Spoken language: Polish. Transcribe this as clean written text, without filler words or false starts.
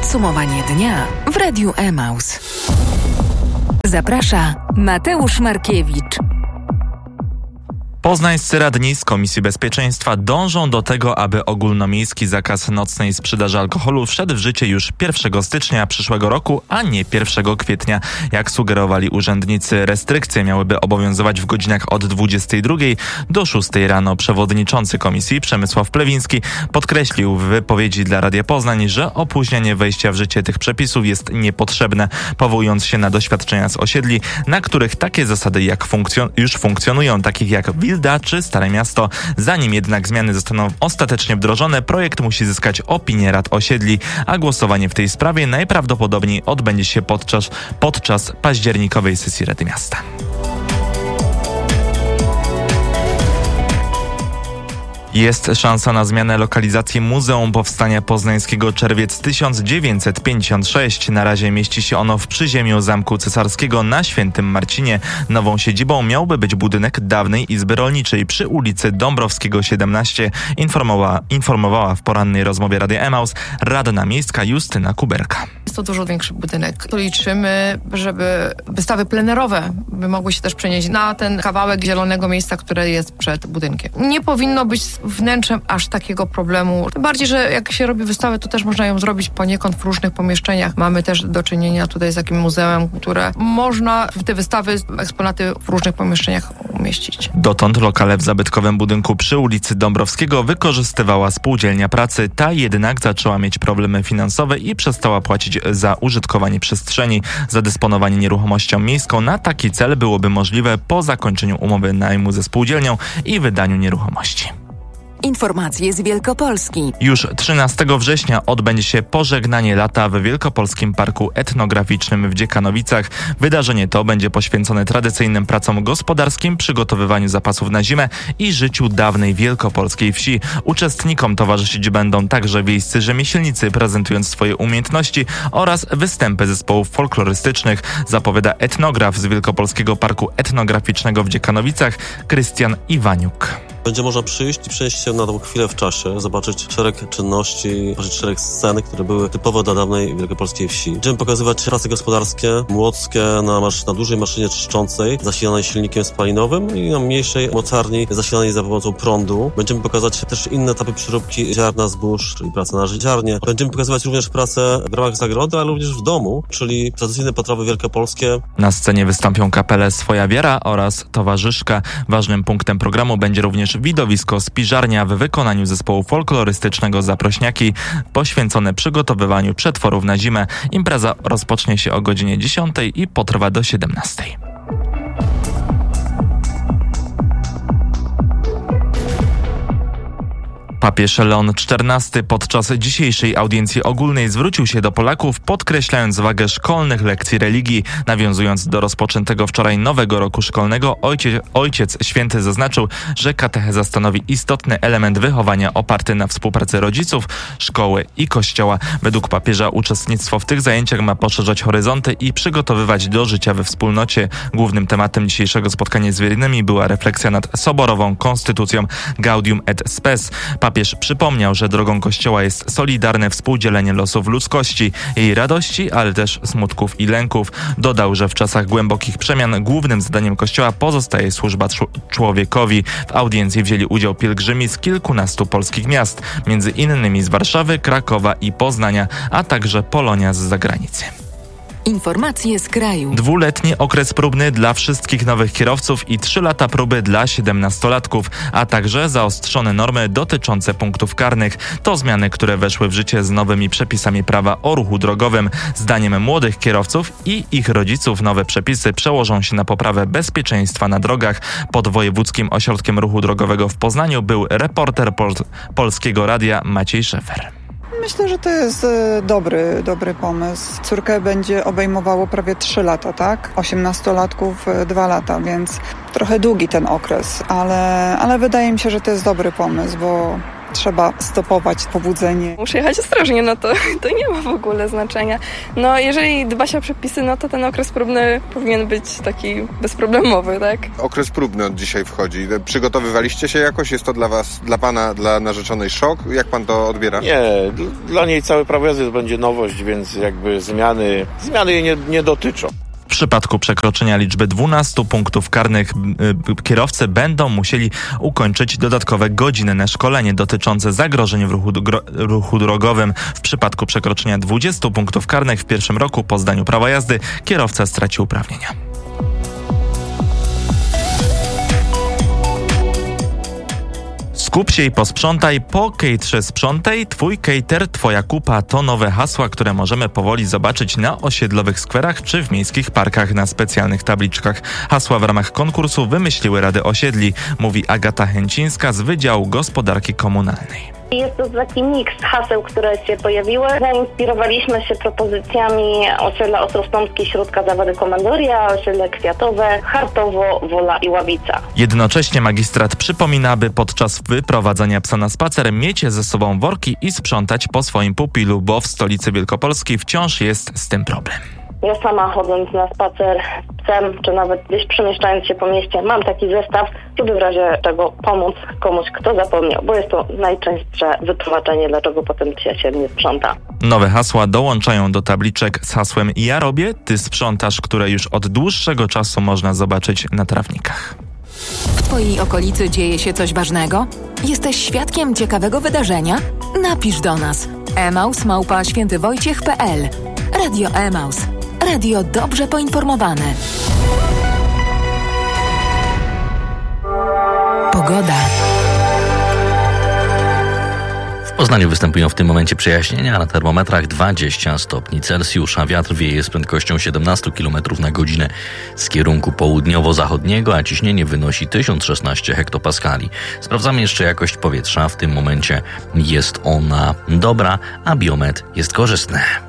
Podsumowanie dnia w Radiu Emaus. Zaprasza Mateusz Markiewicz. Poznańscy radni z Komisji Bezpieczeństwa dążą do tego, aby ogólnomiejski zakaz nocnej sprzedaży alkoholu wszedł w życie już 1 stycznia przyszłego roku, a nie 1 kwietnia. Jak sugerowali urzędnicy, restrykcje miałyby obowiązywać w godzinach od 22 do 6 rano. Przewodniczący komisji Przemysław Plewiński podkreślił w wypowiedzi dla Radia Poznań, że opóźnienie wejścia w życie tych przepisów jest niepotrzebne, powołując się na doświadczenia z osiedli, na których takie zasady już funkcjonują, takich jak Wilda czy Stare Miasto. Zanim jednak zmiany zostaną ostatecznie wdrożone, projekt musi zyskać opinię rad osiedli, a głosowanie w tej sprawie najprawdopodobniej odbędzie się podczas październikowej sesji Rady Miasta. Jest szansa na zmianę lokalizacji Muzeum Powstania Poznańskiego Czerwiec 1956. Na razie mieści się ono w przyziemiu Zamku Cesarskiego na Świętym Marcinie. Nową siedzibą miałby być budynek dawnej Izby Rolniczej przy ulicy Dąbrowskiego 17, informowała w porannej rozmowie Radia Emaus radna miejska Justyna Kuberka. Jest to dużo większy budynek. Tu liczymy, żeby wystawy plenerowe by mogły się też przenieść na ten kawałek zielonego miejsca, które jest przed budynkiem. Nie powinno być wnętrzem aż takiego problemu. Tym bardziej, że jak się robi wystawę, to też można ją zrobić poniekąd w różnych pomieszczeniach. Mamy też do czynienia tutaj z takim muzeum, które można w te wystawy, eksponaty w różnych pomieszczeniach umieścić. Dotąd lokale w zabytkowym budynku przy ulicy Dąbrowskiego wykorzystywała Spółdzielnia Pracy. Ta jednak zaczęła mieć problemy finansowe i przestała płacić za użytkowanie przestrzeni. Zadysponowanie nieruchomością miejską na taki cel byłoby możliwe po zakończeniu umowy najmu ze spółdzielnią i wydaniu nieruchomości. Informacje z Wielkopolski. Już 13 września odbędzie się pożegnanie lata w Wielkopolskim Parku Etnograficznym w Dziekanowicach. Wydarzenie to będzie poświęcone tradycyjnym pracom gospodarskim, przygotowywaniu zapasów na zimę i życiu dawnej wielkopolskiej wsi. Uczestnikom towarzyszyć będą także wiejscy rzemieślnicy, prezentując swoje umiejętności oraz występy zespołów folklorystycznych, zapowiada etnograf z Wielkopolskiego Parku Etnograficznego w Dziekanowicach Krystian Iwaniuk. Będzie można przyjść i przenieść się na tą chwilę w czasie, zobaczyć szereg czynności, zobaczyć szereg scen, które były typowe dla dawnej wielkopolskiej wsi. Będziemy pokazywać prace gospodarskie, młockie na dużej maszynie czyszczącej, zasilanej silnikiem spalinowym i na mniejszej mocarni zasilanej za pomocą prądu. Będziemy pokazać też inne etapy przeróbki ziarna zbóż, czyli pracę na życiarnię. Będziemy pokazywać również pracę w ramach zagrody, ale również w domu, czyli tradycyjne potrawy wielkopolskie. Na scenie wystąpią kapele Swoja Wiara oraz Towarzyszka. Ważnym punktem programu będzie również widowisko Spiżarnia w wykonaniu zespołu folklorystycznego Zaprośniaki, poświęcone przygotowywaniu przetworów na zimę. Impreza rozpocznie się o godzinie 10 i potrwa do 17. Papież Leon XIV podczas dzisiejszej audiencji ogólnej zwrócił się do Polaków, podkreślając wagę szkolnych lekcji religii. Nawiązując do rozpoczętego wczoraj nowego roku szkolnego, Ojciec Święty zaznaczył, że katecheza stanowi istotny element wychowania oparty na współpracy rodziców, szkoły i kościoła. Według papieża uczestnictwo w tych zajęciach ma poszerzać horyzonty i przygotowywać do życia we wspólnocie. Głównym tematem dzisiejszego spotkania z wiernymi była refleksja nad soborową konstytucją Gaudium et Spes. Papież przypomniał, że drogą Kościoła jest solidarne współdzielenie losów ludzkości, jej radości, ale też smutków i lęków. Dodał, że w czasach głębokich przemian głównym zadaniem Kościoła pozostaje służba człowiekowi. W audiencji wzięli udział pielgrzymi z kilkunastu polskich miast, między innymi z Warszawy, Krakowa i Poznania, a także Polonia z zagranicy. Informacje z kraju. 2-letni okres próbny dla wszystkich nowych kierowców i 3 lata próby dla 17-latków, a także zaostrzone normy dotyczące punktów karnych. To zmiany, które weszły w życie z nowymi przepisami prawa o ruchu drogowym. Zdaniem młodych kierowców i ich rodziców nowe przepisy przełożą się na poprawę bezpieczeństwa na drogach. Pod Wojewódzkim Ośrodkiem Ruchu Drogowego w Poznaniu był reporter Polskiego Radia Maciej Szefer. Myślę, że to jest dobry pomysł. Córkę będzie obejmowało prawie 3 lata, tak? 18-latków 2 lata, więc trochę długi ten okres, ale wydaje mi się, że to jest dobry pomysł, bo trzeba stopować pobudzenie. Muszę jechać ostrożnie, to nie ma w ogóle znaczenia. Jeżeli dba się o przepisy, to ten okres próbny powinien być taki bezproblemowy, tak? Okres próbny od dzisiaj wchodzi. Przygotowywaliście się jakoś? Jest to dla was, dla pana, dla narzeczonej szok? Jak pan to odbiera? Nie, dla niej całe prawo jazdy to będzie nowość, więc jakby zmiany jej nie dotyczą. W przypadku przekroczenia liczby 12 punktów karnych kierowcy będą musieli ukończyć dodatkowe godzinne szkolenie dotyczące zagrożeń w ruchu drogowym. W przypadku przekroczenia 20 punktów karnych w pierwszym roku po zdaniu prawa jazdy kierowca straci uprawnienia. Skup się i posprzątaj, po caterze sprzątaj, twój cater, twoja kupa to nowe hasła, które możemy powoli zobaczyć na osiedlowych skwerach czy w miejskich parkach na specjalnych tabliczkach. Hasła w ramach konkursu wymyśliły Rady Osiedli, mówi Agata Chęcińska z Wydziału Gospodarki Komunalnej. Jest to taki miks haseł, które się pojawiły. Zainspirowaliśmy się propozycjami osiedla Ostrostomski, Śródka, Zawody, Komandoria, osiedle Kwiatowe, Chartowo, Wola i Ławica. Jednocześnie magistrat przypomina, by podczas wyprowadzania psa na spacer mieć ze sobą worki i sprzątać po swoim pupilu, bo w stolicy Wielkopolskiej wciąż jest z tym problem. Ja sama chodząc na spacer z psem, czy nawet gdzieś przemieszczając się po mieście, mam taki zestaw, żeby w razie czego pomóc komuś, kto zapomniał, bo jest to najczęstsze wytłumaczenie, dlaczego potem się nie sprząta. Nowe hasła dołączają do tabliczek z hasłem ja robię, ty sprzątasz, które już od dłuższego czasu można zobaczyć na trawnikach. W twojej okolicy dzieje się coś ważnego? Jesteś świadkiem ciekawego wydarzenia? Napisz do nas. emaus@świętywojciech.pl. Radio Emaus. Radio dobrze poinformowane. Pogoda. W Poznaniu występują w tym momencie przejaśnienia, na termometrach 20 stopni Celsjusza. Wiatr wieje z prędkością 17 km na godzinę z kierunku południowo-zachodniego, a ciśnienie wynosi 1016 hektopaskali. Sprawdzamy jeszcze jakość powietrza. W tym momencie jest ona dobra, a biometr jest korzystny.